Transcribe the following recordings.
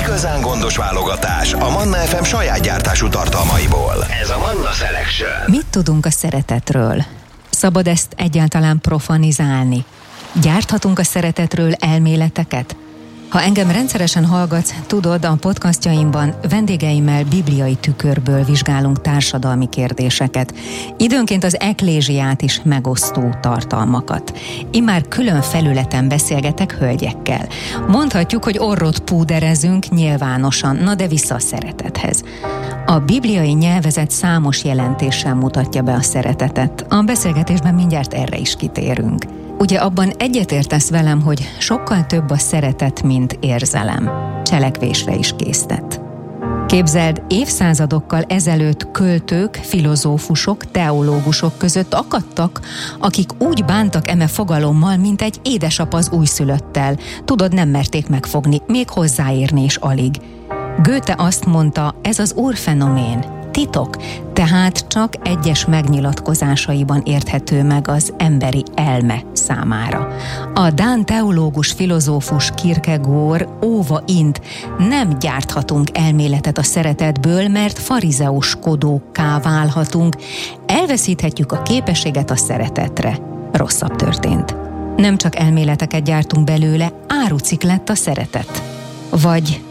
igazán gondos válogatás a Manna FM saját gyártású tartalmaiból. Ez a Manna Selection. Mit tudunk a szeretetről? Szabad ezt egyáltalán profanizálni? Gyárthatunk a szeretetről elméleteket? Ha engem rendszeresen hallgatsz, tudod, a podcastjaimban vendégeimmel bibliai tükörből vizsgálunk társadalmi kérdéseket. Időnként az eklézsiát is megosztó tartalmakat. Immár külön felületen beszélgetek hölgyekkel. Mondhatjuk, hogy orrot púderezünk nyilvánosan, na de vissza a szeretethez. A bibliai nyelvezet számos jelentéssel mutatja be a szeretetet. A beszélgetésben mindjárt erre is kitérünk. Ugye abban egyetértesz velem, hogy sokkal több a szeretet, mint érzelem. Cselekvésre is késztet. Képzeld, évszázadokkal ezelőtt költők, filozófusok, teológusok között akadtak, akik úgy bántak eme fogalommal, mint egy édesapa az újszülöttel. Tudod, nem merték megfogni, még hozzáérni is alig. Goethe azt mondta, ez az úrfenomén, titok, tehát csak egyes megnyilatkozásaiban érthető meg az emberi elme számára. A dán teológus filozófus Kierkegaard óva int, nem gyárthatunk elméletet a szeretetből, mert farizeuskodókká válhatunk, elveszíthetjük a képességet a szeretetre. Rosszabb történt. Nem csak elméleteket gyártunk belőle, árucik lett a szeretet. Vagy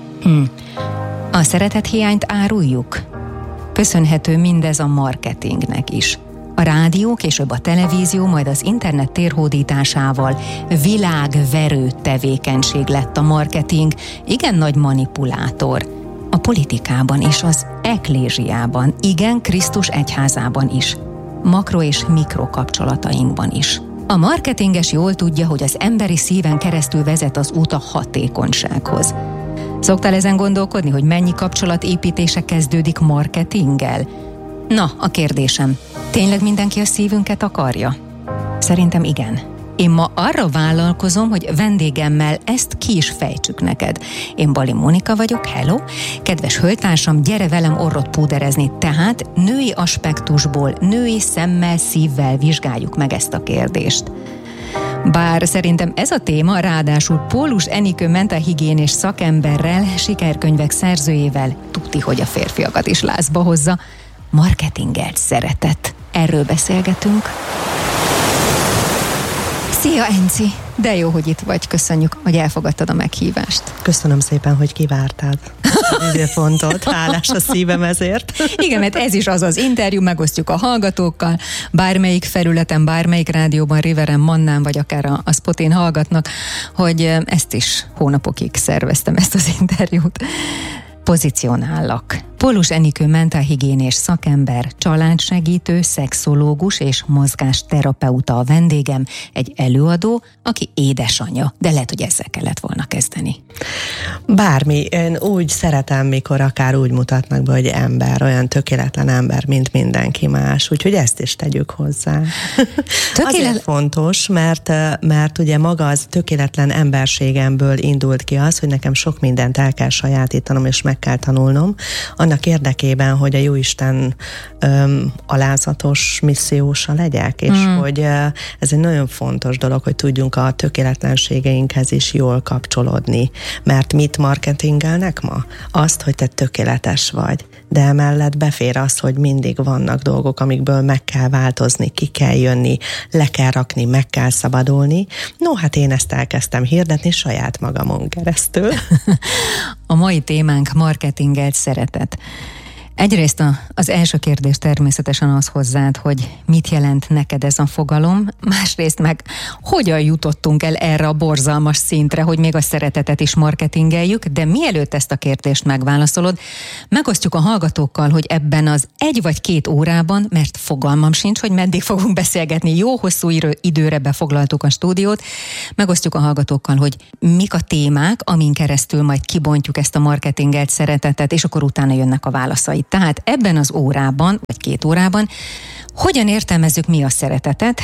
a szeretethiányt áruljuk? Köszönhető mindez a marketingnek is. A rádió, később a televízió, majd az internet térhódításával világverő tevékenység lett a marketing, igen nagy manipulátor. A politikában és az eklézsiában, igen Krisztus egyházában is. Makro és mikro kapcsolatainkban is. A marketinges jól tudja, hogy az emberi szíven keresztül vezet az út a hatékonysághoz. Szoktál ezen gondolkodni, hogy mennyi kapcsolatépítése kezdődik marketinggel? Na, a kérdésem, tényleg mindenki a szívünket akarja? Szerintem igen. Én ma arra vállalkozom, hogy vendégemmel ezt ki is fejtsük neked. Én Bali Mónika vagyok, hello! Kedves hölgytársam, gyere velem orrot púderezni, tehát női aspektusból, női szemmel, szívvel vizsgáljuk meg ezt a kérdést. Bár szerintem ez a téma, ráadásul Pólus Enikő mentálhigiénés szakemberrel, sikerkönyvek szerzőjével tuti, hogy a férfiakat is lázba hozza. Marketingelt szeretet. Erről beszélgetünk. Szia, Enci! De jó, hogy itt vagy. Köszönjük, hogy elfogadtad a meghívást. Köszönöm szépen, hogy kivártad. Ez fontos, hálás a szívem ezért. Igen, mert ez is az az interjú, megosztjuk a hallgatókkal, bármelyik felületen, bármelyik rádióban, Riveren, Mannán, vagy akár a Spotin hallgatnak, hogy ezt is hónapokig szerveztem, ezt az interjút. Pozícionállak. Pólus Enikő mentálhigiénés szakember, családsegítő, szexológus és mozgásterapeuta a vendégem, egy előadó, aki édesanyja, de lehet, hogy ezzel kellett volna kezdeni. Bármi, én úgy szeretem, mikor akár úgy mutatnak be, hogy ember, olyan tökéletlen ember, mint mindenki más, úgyhogy ezt is tegyük hozzá. Azért fontos, mert ugye maga az tökéletlen emberségemből indult ki az, hogy nekem sok mindent el kell sajátítanom, és meg kell tanulnom, annak érdekében, hogy a Jóisten alázatos missziósa legyek, és hogy ez egy nagyon fontos dolog, hogy tudjunk a tökéletlenségeinkhez is jól kapcsolódni. Mert mit marketingelnek ma? Azt, hogy te tökéletes vagy, de emellett befér az, hogy mindig vannak dolgok, amikből meg kell változni, ki kell jönni, le kell rakni, meg kell szabadulni. No, hát én ezt elkezdtem hirdetni saját magamon keresztül. A mai témánk marketingelt szeretet. Egyrészt az első kérdés természetesen az hozzád, hogy mit jelent neked ez a fogalom, másrészt meg hogyan jutottunk el erre a borzalmas szintre, hogy még a szeretetet is marketingeljük, de mielőtt ezt a kérdést megválaszolod, megosztjuk a hallgatókkal, hogy ebben az 1 vagy 2 órában, mert fogalmam sincs, hogy meddig fogunk beszélgetni, jó hosszú időre befoglaltuk a stúdiót, megosztjuk a hallgatókkal, hogy mik a témák, amin keresztül majd kibontjuk ezt a marketingelt szeretetet, és akkor utána jönnek a válaszai. Tehát ebben az órában, vagy 2 órában, hogyan értelmezzük mi a szeretetet?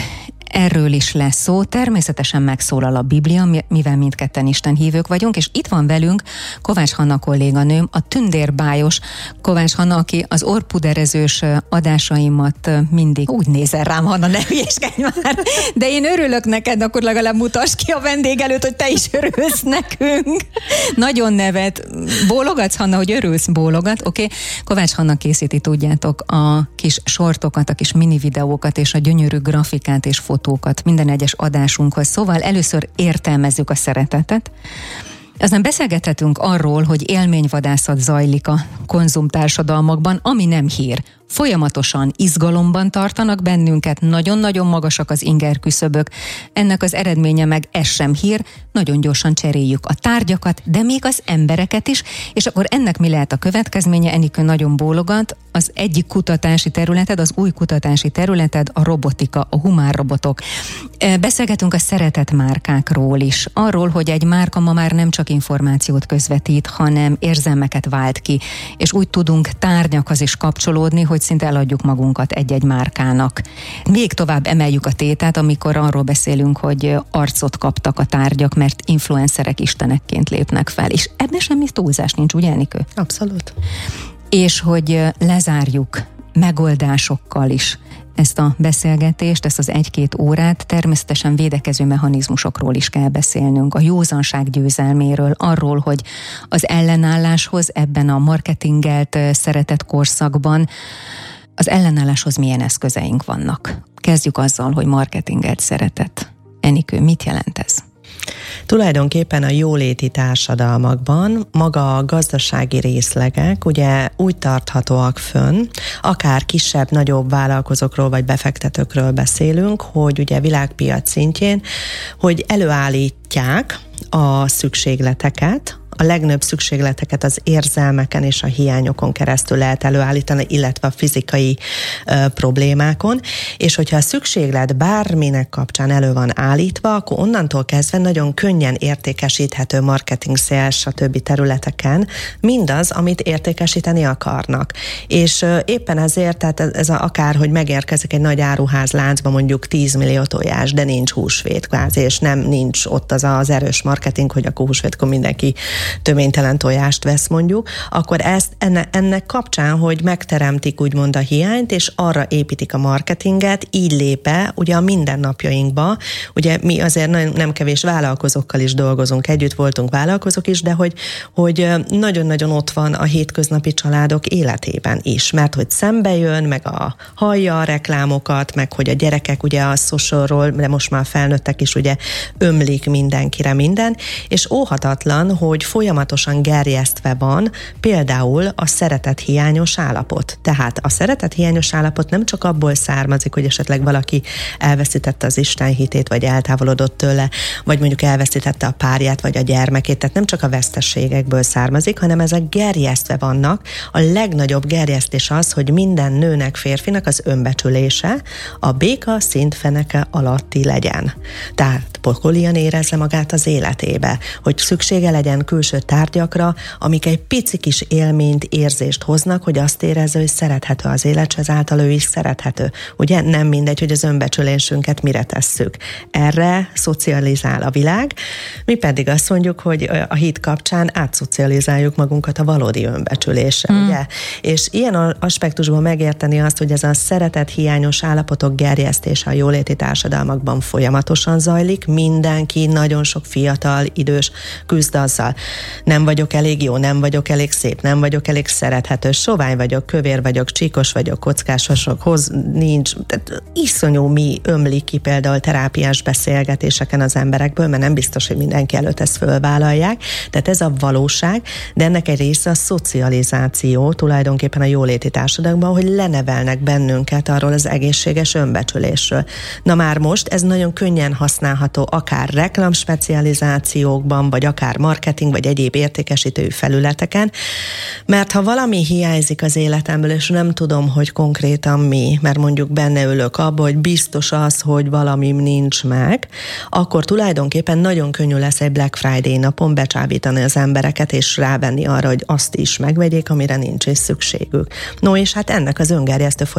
erről is lesz szó. Természetesen megszólal a Biblia, mivel mindketten istenhívők vagyunk, és itt van velünk Kovács Hanna kolléganőm, a tündérbájos Kovács Hanna, aki az orrpuderezős adásaimat mindig úgy nézel rám, Hanna, ne hülyéskedj már, de én örülök neked, akkor legalább mutasd ki a vendég előtt, hogy te is örülsz nekünk. Nagyon nevet. Bólogatsz, Hanna, hogy örülsz? Bólogat, oké. Kovács Hanna készíti, tudjátok, a kis sortokat, a kis mini videókat és a gyönyörű grafikát és fotókat minden egyes adásunkhoz. Szóval először értelmezzük a szeretetet. Aztán beszélgethetünk arról, hogy élményvadászat zajlik a konzumtársadalmakban, ami nem hír. Folyamatosan izgalomban tartanak bennünket, nagyon-nagyon magasak az ingerküszöbök. Ennek az eredménye meg ez sem hír, nagyon gyorsan cseréljük a tárgyakat, de még az embereket is, és akkor ennek mi lehet a következménye? Enikő nagyon bólogat. Az egyik kutatási területed, az új kutatási területed a robotika, a humán robotok. Beszélgetünk a szeretetmárkákról is, arról, hogy egy márka ma már nem csak információt közvetít, hanem érzelmeket vált ki, és úgy tudunk tárgyakhoz is kapcsolódni, hogy szinte eladjuk magunkat egy-egy márkának. Még tovább emeljük a tétát, amikor arról beszélünk, hogy arcot kaptak a tárgyak, mert influencerek istenekként lépnek fel, és ebben semmi túlzás nincs, ugye, Enikő? Abszolút. És hogy lezárjuk megoldásokkal is ezt a beszélgetést, ezt az 1-2 órát, természetesen védekező mechanizmusokról is kell beszélnünk, a józanság győzelméről, arról, hogy az ellenálláshoz ebben a marketingelt szeretett korszakban az ellenálláshoz milyen eszközeink vannak. Kezdjük azzal, hogy marketingelt szeretet. Enikő, mit jelent ez? Tulajdonképpen a jóléti társadalmakban maga a gazdasági részlegek ugye úgy tarthatóak fönn, akár kisebb, nagyobb vállalkozókról vagy befektetőkről beszélünk, hogy ugye világpiac szintjén, hogy előállítják a szükségleteket, a legnagyobb szükségleteket az érzelmeken és a hiányokon keresztül lehet előállítani, illetve a fizikai problémákon, és hogyha a szükséglet bárminek kapcsán elő van állítva, akkor onnantól kezdve nagyon könnyen értékesíthető marketing, sales, stb. Területeken mindaz, amit értékesíteni akarnak. És éppen ezért, tehát ez akár, hogy megérkezik egy nagy áruházláncba mondjuk 10 millió tojás, de nincs húsvét kvázi, és nincs ott az erős marketing, hogy akkor húsvétkor mindenki töménytelen tojást vesz mondjuk, akkor ennek kapcsán, hogy megteremtik úgymond a hiányt, és arra építik a marketinget, így lép be ugye a mindennapjainkba. Ugye mi azért nem kevés vállalkozókkal is dolgozunk, együtt voltunk vállalkozók is, de hogy nagyon-nagyon ott van a hétköznapi családok életében is, mert hogy szembe jön, meg hallja a reklámokat, meg hogy a gyerekek ugye a socialról, de most már felnőttek is ugye ömlik mindenkire minden, és óhatatlan, hogy folyamatosan gerjesztve van például a szeretethiányos állapot. Tehát a szeretethiányos állapot nem csak abból származik, hogy esetleg valaki elveszítette az Isten hitét, vagy eltávolodott tőle, vagy mondjuk elveszítette a párját, vagy a gyermekét, tehát nem csak a veszteségekből származik, hanem ezek gerjesztve vannak. A legnagyobb gerjesztés az, hogy minden nőnek, férfinak az önbecsülése a béka szintfeneke alatti legyen. Tehát pokolian érezze magát az életébe, hogy szüksége legyen külső tárgyakra, amik egy pici kis élményt, érzést hoznak, hogy azt érezze, hogy szerethető az élet, és ezáltal ő is szerethető. Ugye nem mindegy, hogy az önbecsülésünket mire tesszük. Erre szocializál a világ, mi pedig azt mondjuk, hogy a hit kapcsán átszocializáljuk magunkat a valódi önbecsülésre, ugye? És ilyen aspektusban megérteni azt, hogy ez a szeretethiányos állapotok gerjesztése a jóléti társadalmakban folyamatosan zajlik, mindenki, nagyon sok fiatal, idős küzd azzal. Nem vagyok elég jó, nem vagyok elég szép, nem vagyok elég szerethető, sovány vagyok, kövér vagyok, csíkos vagyok, kockás vasokhoz nincs. Tehát iszonyú mi ömlik ki például terápiás beszélgetéseken az emberekből, mert nem biztos, hogy mindenki előtt ezt fölvállalják. Tehát ez a valóság, de ennek egy része a szocializáció tulajdonképpen a jóléti társadalomban, hogy lenevelnek bennünket arról az egészséges önbecsülésről. Na már most ez nagyon könnyen használható akár reklámspecializációkban, vagy akár marketing, vagy egyéb értékesítő felületeken, mert ha valami hiányzik az életemből, és nem tudom, hogy konkrétan mi, mert mondjuk benne ülök abba, hogy biztos az, hogy valami nincs meg, akkor tulajdonképpen nagyon könnyű lesz egy Black Friday napon becsábítani az embereket, és rávenni arra, hogy azt is megvegyék, amire nincs is szükségük. No, és hát ennek az öngerjesztő